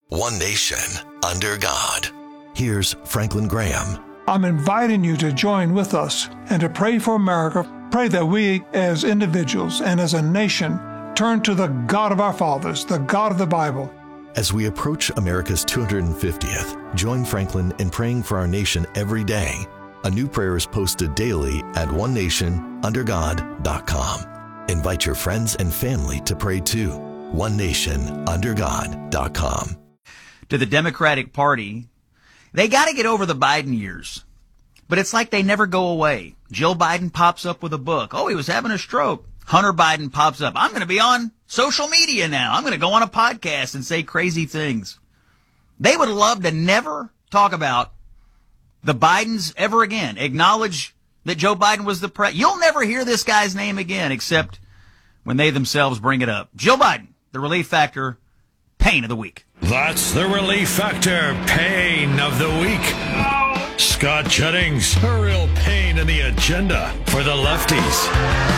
One nation, under God. Here's Franklin Graham. I'm inviting you to join with us and to pray for America. Pray that we as individuals and as a nation turn to the God of our fathers, the God of the Bible. As we approach America's 250th, join Franklin in praying for our nation every day. A new prayer is posted daily at onenationundergod.com. Invite your friends and family to pray too. onenationundergod.com. To the Democratic Party, they got to get over the Biden years. But it's like they never go away. Jill Biden pops up with a book. Oh, he was having a stroke. Hunter Biden pops up. I'm going to be on social media now. I'm going to go on a podcast and say crazy things. They would love to never talk about the Bidens ever again. Acknowledge that Joe Biden was the president. You'll never hear this guy's name again except when they themselves bring it up. Jill Biden, the relief factor, pain of the week. That's the relief factor pain of the week. Scott Jennings, a real pain in the agenda for the lefties.